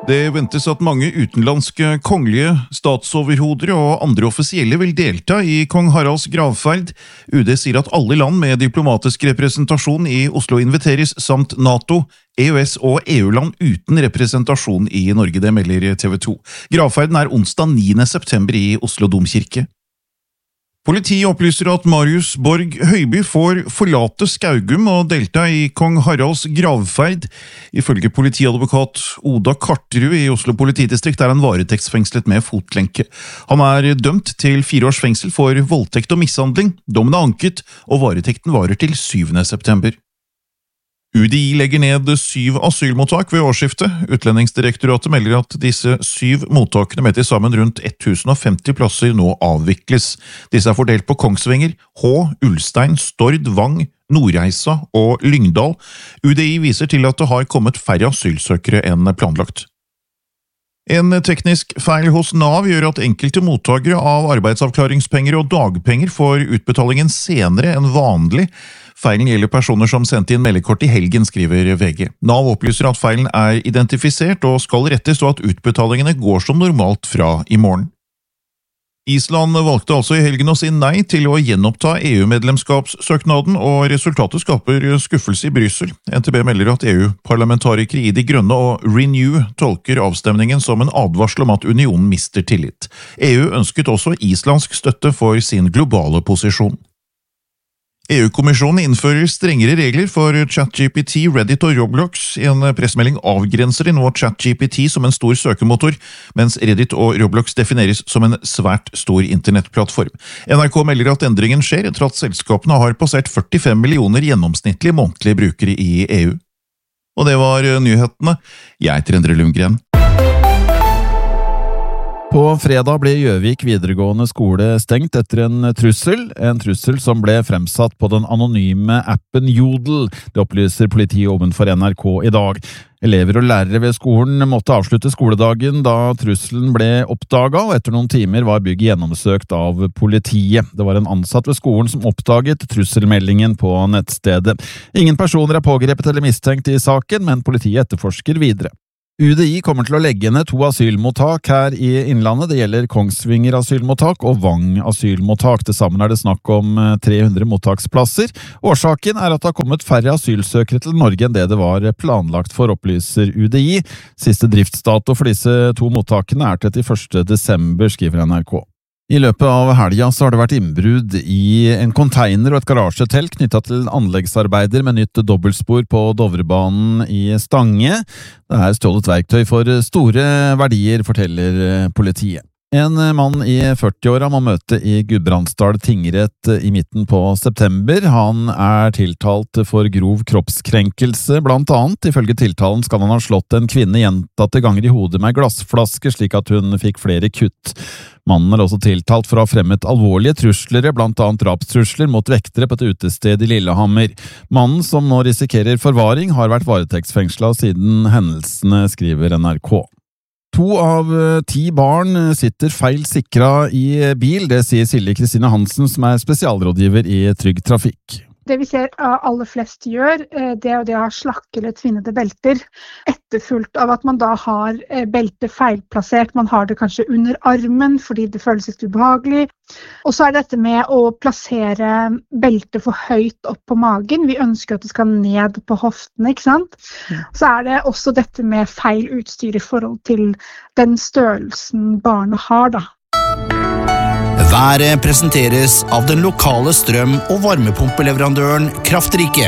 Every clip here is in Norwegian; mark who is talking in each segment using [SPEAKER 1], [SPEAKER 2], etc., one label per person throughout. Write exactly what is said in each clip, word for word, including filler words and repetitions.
[SPEAKER 1] Det ventes at mange utenlandske kongelige, statsoverhoder og andre offisielle vil delta i kong Haralds gravferd. U D sier at alle land med diplomatisk representasjon i Oslo inviteres, samt NATO, E U S og E U-land uten representasjon i Norge, det melder T V to. Gravferden er onsdag niende september i Oslo domkirke. Politiet opplyser at Marius Borg Høiby får forlate Skaugum og delta i kong Haralds gravferd. Ifølge politiadvokat Oda Karterud i Oslo politidistrikt er han varetektsfengslet med fotlenke. Han er dømt til fire års fengsel for voldtekt og mishandling. Dommen er anket, og varetekten varer til syvende september. U D I legger ned syv asylmottak ved årsskiftet. Utlendingsdirektoratet melder at disse syv mottakene med til sammen rundt tusen femti plasser nå avvikles. Disse er fordelt på Kongsvinger, Hå, Ulstein, Stord, Vang, Nordreisa og Lyngdal. U D I viser til at det har kommet færre asylsøkere enn planlagt. En teknisk feil hos Nav gjør at enkelte mottakere av arbeidsavklaringspenger og dagpenger får utbetalingen senere enn vanlig. Feilen gjelder personer som sendte inn meldekort i helgen, skriver V G. Nav opplyser at feilen er identifisert og skal rettes, og at utbetalingene går som normalt fra i morgen. Island valgte altså i helgen å si nei til å gjenoppta E U-medlemskapssøknaden, og resultatet skaper skuffelse i Brussel. N T B melder at E U-parlamentarikere i De Grønne og Renew tolker avstemningen som en advarsel om at unionen mister tillit. E U ønsket også islandsk støtte for sin globale posisjon. E U-kommisjonen innfører strengere regler for ChatGPT, Reddit og Roblox. En pressemelding avgrenser nå ChatGPT som en stor søkemotor, mens Reddit og Roblox defineres som en svært stor internettplattform. N R K melder at endringen skjer etter at selskapene har passert førtifem millioner gjennomsnittlige månedlige brukere i E U. Og det var nyhetene. Jeg heter Endre Lundgren.
[SPEAKER 2] På fredag ble Gjøvik videregående skole stengt etter en trussel, en trussel som ble fremsatt på den anonyme appen Jodel. Det opplyser politiet ovenfor N R K i dag. Elever og lærere ved skolen måtte avslutte skoledagen da trusselen ble oppdaget, og etter noen timer var bygget gjennomsøkt av politiet. Det var en ansatt ved skolen som oppdaget trusselmeldingen på nettstedet. Ingen personer er pågrepet eller mistenkt i saken, men politiet etterforsker videre. U D I kommer til å legge ned to asylmottak her i Innlandet. Det gjelder Kongsvinger asylmottak og Vang asylmottak. Til sammen er det snakk om tre hundre mottaksplasser. Årsaken er at det har kommet færre asylsøkere til Norge enn det det var planlagt for, opplyser U D I. Siste driftsdato for disse to mottakene er trettiførste desember, skriver N R K. I løpet av helga så har det vært innbrudd i en container og et garasjetelt knyttet til anleggsarbeider med nytt dobbeltspor på Dovrebanen i Stange. Det er stjålet verktøy for store verdier, forteller politiet. En mann i førtiåra må møte i Gudbrandsdal tingrett i midten på september. Han er tiltalt for grov kroppskrenkelse, blant annet. Ifølge tiltalen skal han ha slått en kvinne gjentatte ganger i hodet med glassflaske, slik at hun fikk flere kutt. Mannen er også tiltalt for å ha fremmet alvorlige trusler, blant annet drapstrusler mot vektere på et utested i Lillehammer. Mannen, som nå risikerer forvaring, har vært varetektsfengslet siden hendelsene, skriver N R K. To av ti barn sitter feil sikra i bil, det sier Silje Kristine Hansen, som er spesialrådgiver i Trygg Trafikk.
[SPEAKER 3] Det vi ser aller flest gjør, det er det å ha slakke eller tvinnede belter, etterfulgt av at man da har beltet feilplassert. Man har det kanskje under armen fordi det føles litt ubehagelig. Og så er det dette med å plassere beltet for høyt opp på magen. Vi ønsker at det skal ned på hoftene, ikke sant? Så er det også dette med feil utstyr i forhold til den størrelsen barnet har, da.
[SPEAKER 4] Været presenteres av den lokale strøm- og varmepumpeleverandøren Kraftrike.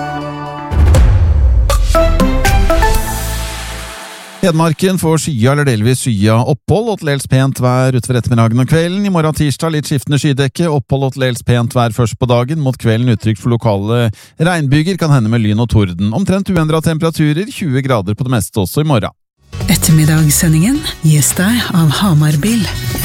[SPEAKER 2] Hedmarken får skya eller delvis skya opphold og til dels pent vær utover ettermiddagen og kvelden. I morgen tirsdag litt skiftende skydekke, opphold og til dels pent vær først på dagen. Mot kvelden utrygt for lokale regnbyger, kan hende med lyn og torden. Omtrent uendret temperaturer, tjue grader på det meste også i morgen.
[SPEAKER 5] Ettermiddagssendingen gis deg av Hamar Bil.